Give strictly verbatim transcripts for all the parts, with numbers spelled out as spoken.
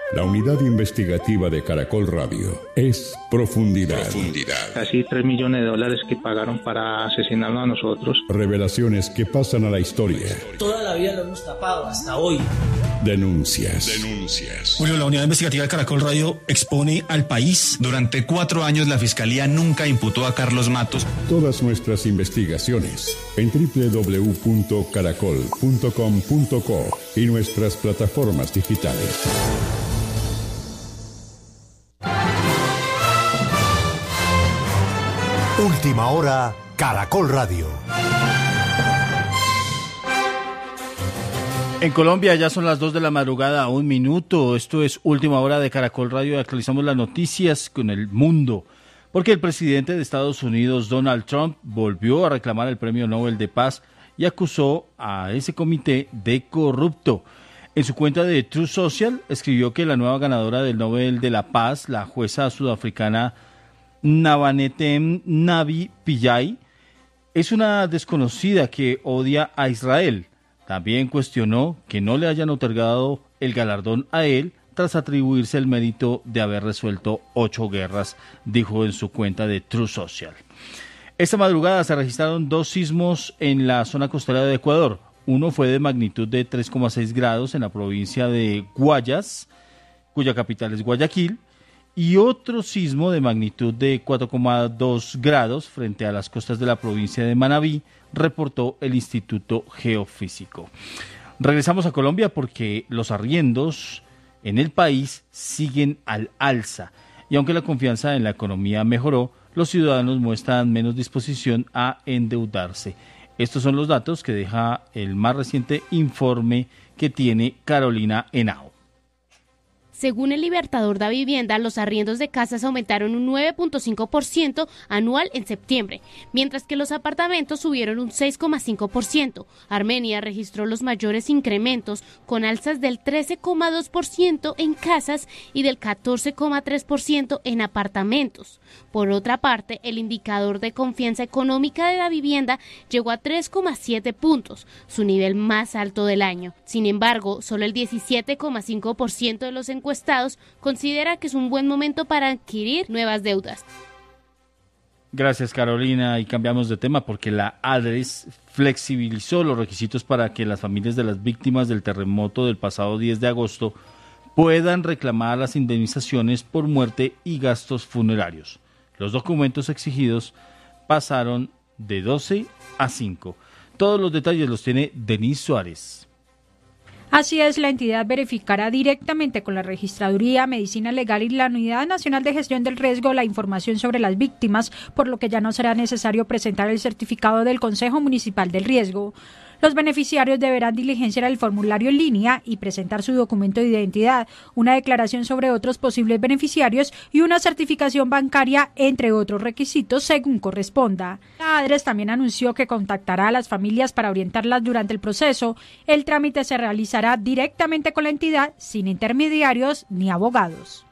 La unidad investigativa de Caracol Radio es Profundidad. Profundidad. Casi tres millones de dólares que pagaron para asesinarnos a nosotros. Revelaciones que pasan a la historia. Toda la vida lo hemos tapado, hasta hoy. Denuncias. Denuncias. Julio, la unidad investigativa de Caracol Radio expone al país. Durante cuatro años la Fiscalía nunca imputó a Carlos Matos. Todas nuestras investigaciones en doble u doble u doble u punto caracol punto com punto co y nuestras plataformas digitales. Última hora, Caracol Radio. En Colombia ya son las dos de la madrugada, un minuto. Esto es Última Hora de Caracol Radio. Actualizamos las noticias con el mundo. Porque el presidente de Estados Unidos, Donald Trump, volvió a reclamar el Premio Nobel de Paz y acusó a ese comité de corrupto. En su cuenta de Truth Social escribió que la nueva ganadora del Nobel de la Paz, la jueza sudafricana Nabanetem Nabi Pillay, es una desconocida que odia a Israel. También cuestionó que no le hayan otorgado el galardón a él tras atribuirse el mérito de haber resuelto ocho guerras, dijo en su cuenta de Truth Social. Esta madrugada se registraron dos sismos en la zona costera de Ecuador. Uno fue de magnitud de tres coma seis grados en la provincia de Guayas, cuya capital es Guayaquil, y otro sismo de magnitud de cuatro coma dos grados frente a las costas de la provincia de Manabí, reportó el Instituto Geofísico. Regresamos a Colombia porque los arriendos en el país siguen al alza y aunque la confianza en la economía mejoró, los ciudadanos muestran menos disposición a endeudarse. Estos son los datos que deja el más reciente informe que tiene Carolina Henao. Según el Libertador da Vivienda, los arriendos de casas aumentaron un nueve punto cinco por ciento anual en septiembre, mientras que los apartamentos subieron un seis coma cinco por ciento. Armenia registró los mayores incrementos, con alzas del trece coma dos por ciento en casas y del catorce coma tres por ciento en apartamentos. Por otra parte, el indicador de confianza económica de la vivienda llegó a tres coma siete puntos, su nivel más alto del año. Sin embargo, solo el diecisiete coma cinco por ciento de los encuestados considera que es un buen momento para adquirir nuevas deudas. Gracias, Carolina, y cambiamos de tema porque la ADRES flexibilizó los requisitos para que las familias de las víctimas del terremoto del pasado diez de agosto puedan reclamar las indemnizaciones por muerte y gastos funerarios. Los documentos exigidos pasaron de doce a cinco. Todos los detalles los tiene Denise Suárez. Así es, la entidad verificará directamente con la Registraduría, Medicina Legal y la Unidad Nacional de Gestión del Riesgo la información sobre las víctimas, por lo que ya no será necesario presentar el certificado del Consejo Municipal del Riesgo. Los beneficiarios deberán diligenciar el formulario en línea y presentar su documento de identidad, una declaración sobre otros posibles beneficiarios y una certificación bancaria, entre otros requisitos, según corresponda. La ADRES también anunció que contactará a las familias para orientarlas durante el proceso. El trámite se realizará directamente con la entidad, sin intermediarios ni abogados.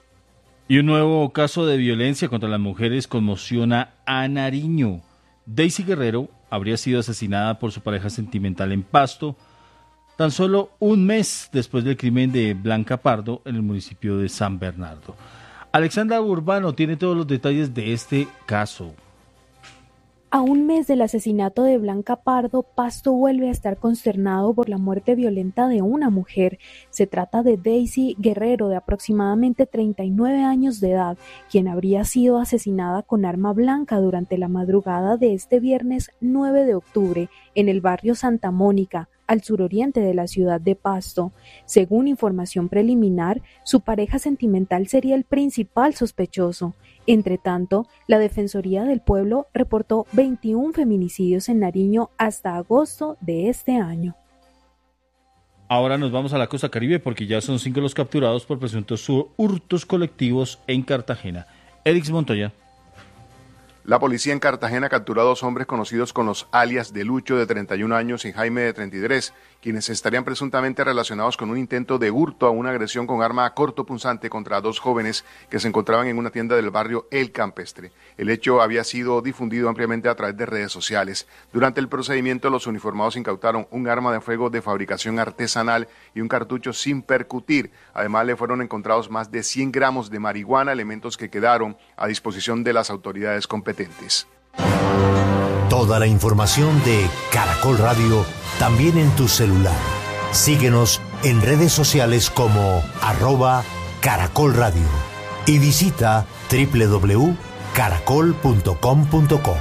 Y un nuevo caso de violencia contra las mujeres conmociona a Nariño. Daisy Guerrero habría sido asesinada por su pareja sentimental en Pasto, tan solo un mes después del crimen de Blanca Pardo en el municipio de San Bernardo. Alexandra Urbano tiene todos los detalles de este caso. A un mes del asesinato de Blanca Pardo, Pasto vuelve a estar consternado por la muerte violenta de una mujer. Se trata de Daisy Guerrero, de aproximadamente treinta y nueve años de edad, quien habría sido asesinada con arma blanca durante la madrugada de este viernes nueve de octubre en el barrio Santa Mónica, al suroriente de la ciudad de Pasto. Según información preliminar, su pareja sentimental sería el principal sospechoso. Entre tanto, la Defensoría del Pueblo reportó veintiún feminicidios en Nariño hasta agosto de este año. Ahora nos vamos a la costa Caribe porque ya son cinco los capturados por presuntos hurtos colectivos en Cartagena. Erix Montoya. La policía en Cartagena capturó a dos hombres conocidos con los alias de Lucho, de treinta y un años, y Jaime, de treinta y tres, quienes estarían presuntamente relacionados con un intento de hurto a una agresión con arma cortopunzante contra dos jóvenes que se encontraban en una tienda del barrio El Campestre. El hecho había sido difundido ampliamente a través de redes sociales. Durante el procedimiento, los uniformados incautaron un arma de fuego de fabricación artesanal y un cartucho sin percutir. Además, le fueron encontrados más de cien gramos de marihuana, elementos que quedaron a disposición de las autoridades competentes. Toda la información de Caracol Radio también en tu celular. Síguenos en redes sociales como arroba Caracol Radio y visita doble u doble u doble u punto caracol punto com punto co.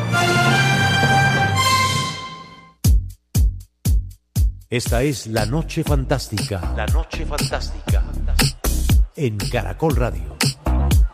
Esta es La Noche Fantástica. La Noche Fantástica. En Caracol Radio.